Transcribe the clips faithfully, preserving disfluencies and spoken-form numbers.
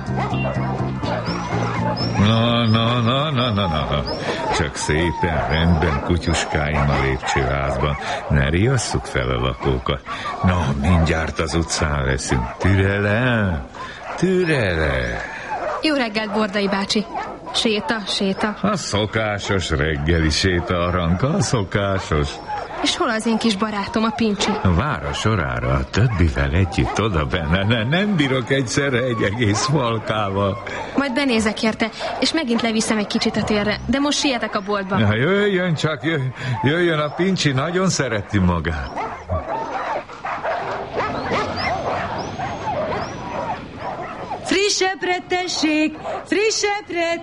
Na, na, na, na, na, na. Csak szépen, rendben kutyuskáim a lépcsőházban. Ne riasszuk fel a lakókat. Na, mindjárt az utcán leszünk. Türelem, türelem. Jó reggelt, Bordai bácsi. Séta, séta. A szokásos reggeli séta, Aranka, a szokásos. És hol az én kis barátom, a Pincsi? Vár a sorára, a többivel együtt oda benne. Ne, nem bírok egyszerre egy egész falkával. Majd benézek érte, és megint leviszem egy kicsit a térre, de most sietek a boltba. Na, jöjjön csak, jöjjön, a Pincsi nagyon szereti magát. Frissebbre tessék, frissebbre!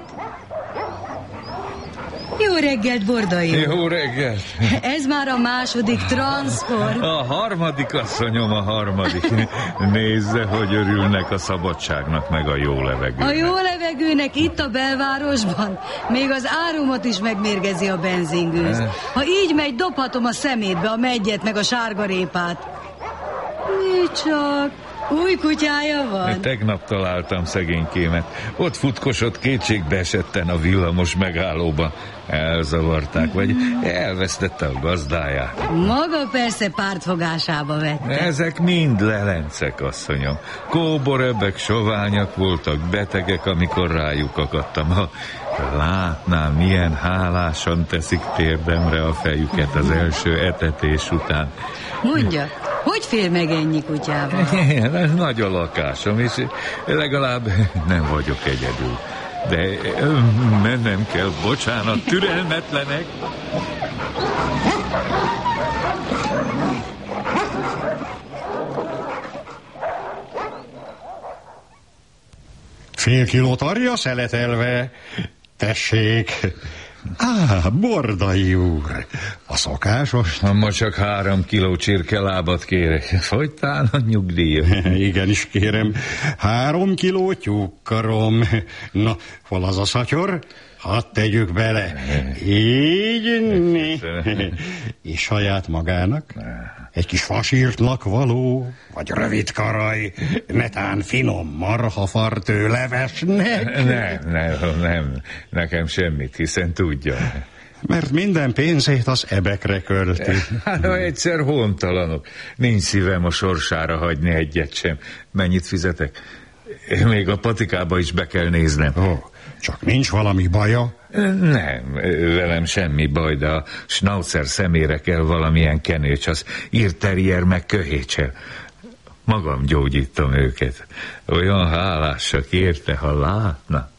Jó reggelt, Bordai. Jó reggelt. Ez már a második transzport. A harmadik, asszonyom, a harmadik. Nézze, hogy örülnek a szabadságnak, meg a jó levegőnek. A jó levegőnek itt a belvárosban még az árumot is megmérgezi a benzingőz. Ha így megy, dobhatom a szemétbe a meggyet, meg a sárgarépát. Mi csak... Új kutyája van? Tegnap találtam szegénykémet. Ott futkosott kétségbe esetten a villamos megállóba. Elzavarták, vagy elvesztette a gazdáját. Maga persze pártfogásába vette. Ezek mind lelencek, asszonyom. Kóborebbek, soványak voltak, betegek, amikor rájuk akadtam. Ha látnám, milyen hálásan teszik térdemre a fejüket az első etetés után. Mondja, hogy fél meg ennyi kutyával? Nagy a lakásom, és legalább nem vagyok egyedül. De mennem kell, bocsánat, türelmetlenek. Fél kilót arja szeletelve. Tessék. Á, Bordai úr, a szokásos. Ma csak három kiló csirkelábat kérek. Fogytán a nyugdíjam. Igenis kérem, három kiló tyúkkarom. Na, hol az a szatyor? Hadd tegyük bele. Így, né. És saját magának? Egy kis fasírtnak való, vagy rövid karaj, netán finom marhafartő levesnek? Nem, nem, nem, nekem semmit, hiszen tudja. Mert minden pénzét az ebekre költi. Hát, ha egyszer hontalanok, nincs szívem a sorsára hagyni egyet sem. Mennyit fizetek? Még a patikába is be kell néznem. Oh, csak nincs valami baja? Nem, velem semmi baj, de a schnauzer szemére kell valamilyen kenőcs, az írterrier meg köhécsel. Magam gyógyítom őket. Olyan hálásak érte, ha látna.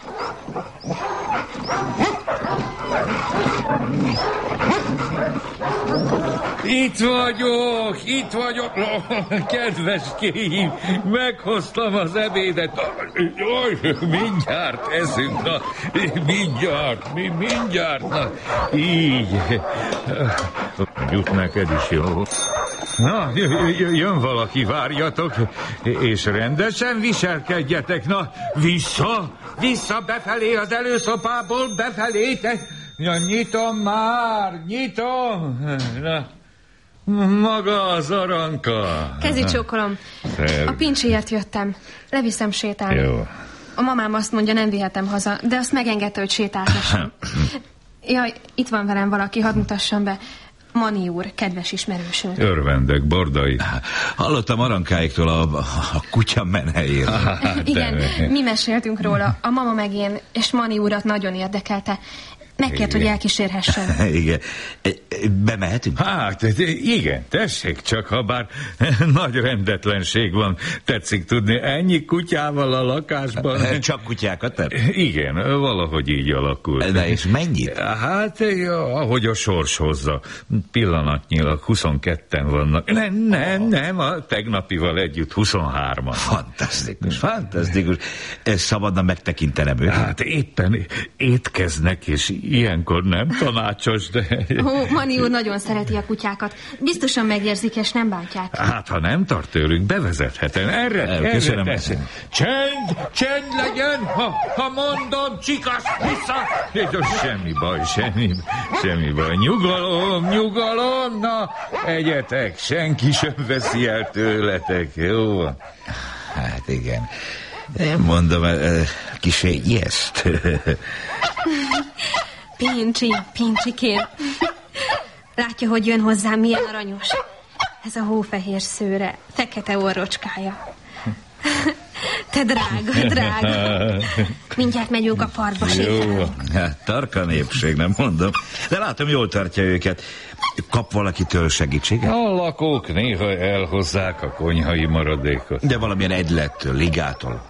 Itt vagyok, itt vagyok, kedves kéim, meghoztam az ebédet. Jaj, mindjárt eszünk, na, mindjárt, mi mindjárt, na, így. Jut neked is, jó? Na, jön valaki, várjatok, és rendesen viselkedjetek, na, vissza, vissza befelé az előszobából, befelé, te, ja, nyitom már, nyitom, na. Maga az Aranka. Kezi csókolom. A Pincsiért jöttem. Leviszem sétálni. Jó. A mamám azt mondja, nem vihetem haza, de azt megengedte, hogy sétáltassam. Jaj, itt van velem valaki, hadd mutassam be. Mani úr, kedves ismerősünk. Örvendek, Bordai. Hallottam Arankáiktól a, a kutya menhelyéről. Igen, mi meséltünk róla, a mama meg én, és Mani úrat nagyon érdekelte. Megkért, hogy elkísérhessen. Igen. Bemehetünk? Hát, igen, tessék csak, ha bár nagy rendetlenség van, tetszik tudni, ennyi kutyával a lakásban. Csak kutyákat ter? Igen, valahogy így alakult. De és mennyit? Hát, ahogy a sors hozza. Pillanatnyilag huszonketten vannak. Nem, nem, nem, a tegnapival együtt huszonhárman. Fantasztikus, fantasztikus. Szabadna megtekintenem őt? Hát éppen étkeznek, és ilyenkor nem tanácsos, de... Ó, Mani úr nagyon szereti a kutyákat. Biztosan megérzik, és nem bántják. Hát, ha nem tart tőlük, bevezethetem. Erre, erre Köszönöm. Csend, csend legyen, ha, ha mondom, csikas, vissza! Semmi baj, semmi, semmi baj. Nyugalom, nyugalom, na, egyetek, senki sem veszi el tőletek, jó? Hát igen. Nem mondom, kisé ijeszt. Pincsi, pincsikém. Látja, hogy jön hozzám, milyen aranyos. Ez a hófehér szőre, fekete orrocskája. Te drága, drága. Mindjárt megyünk a parkba sétálni. Hát, tarka népség, nem mondom. De látom, jól tartja őket. Kap valakitől segítséget? A lakók néha elhozzák a konyhai maradékot. De valamilyen egylettől, ligától.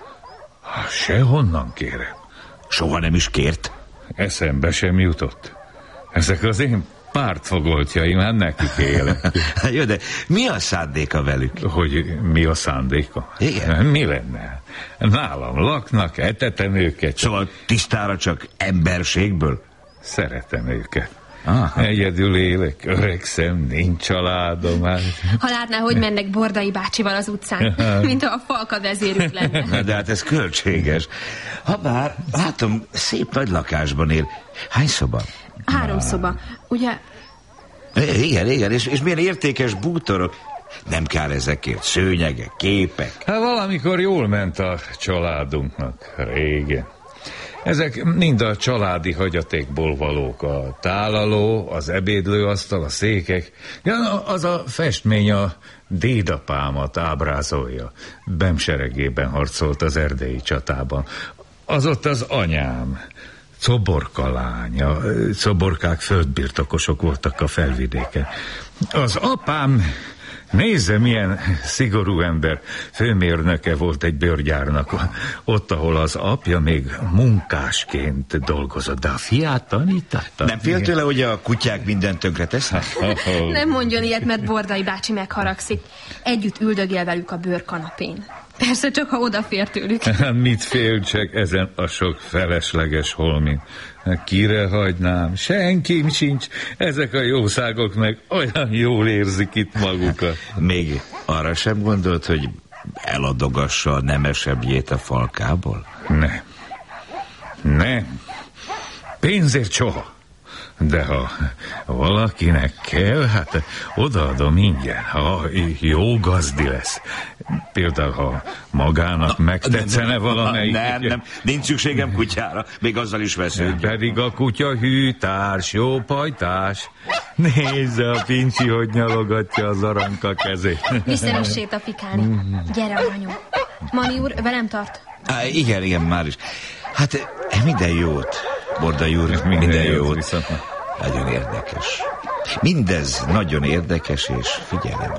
Sehonnan kérem. Soha nem is kért? Eszembe sem jutott. Ezek az én pártfogoltjaim, hát nekik élek. Jó, de mi a szándéka velük? Hogy mi a szándéka? Igen. Mi lenne? Nálam laknak, etetem őket. Szóval tisztára csak emberségből? Szeretem őket. Aha. Egyedül élek, öregszem, nincs családom. Hát. Ha látná, hogy mennek Bordai bácsival az utcán, mint ha a falka vezérük lenne. De hát ez költséges. Habár, látom, szép nagy lakásban él. Hány szoba? Három szoba. Ugye? Igen, igen, és, és milyen értékes bútorok. Nem kár ezekért, szőnyegek, képek. Hát valamikor jól ment a családunknak, régen. Ezek mind a családi hagyatékból valók. A tálaló, az ebédlőasztal, a székek. Ja, az a festmény a dédapámat ábrázolja. Bemseregében harcolt az erdélyi csatában. Az ott az anyám. Coborka lánya. Coborkák földbirtokosok voltak a felvidéken. Az apám, nézze, milyen szigorú ember, főmérnöke volt egy bőrgyárnak, ott, ahol az apja még munkásként dolgozott, de a fiát tanítatta. Nem fél tőle, hogy a kutyák mindent tönkre tesznek? Nem mondjon ilyet, mert Bordai bácsi megharagszik. Együtt üldögél velük a bőrkanapén. Persze csak, ha odafér tőlük. Mit féltsek ezen a sok felesleges holmin? Kire hagynám? Senkim sincs. Ezek a jószágok meg olyan jól érzik itt magukat. Még arra sem gondolt, hogy eladogassa a nemesebbjét a falkából? Nem. Nem. Pénzért soha. De ha valakinek kell, hát odaadom ingyen, ha jó gazdi lesz. Például, ha magának megtetszene valamelyik... Nem, nem, nincs szükségem kutyára, még azzal is vesződjön. Pedig a kutya hűtárs, jó pajtás. Nézze a pincsi, hogy nyalogatja az aranka kezét. Vissza sétapikálni. Gyere, aranyom. Mani úr, velem tart? Á, igen, igen, már is. Hát minden jót, Bordai úr, minden, minden jót. jót. Nagyon érdekes. Mindez nagyon érdekes, és figyelem.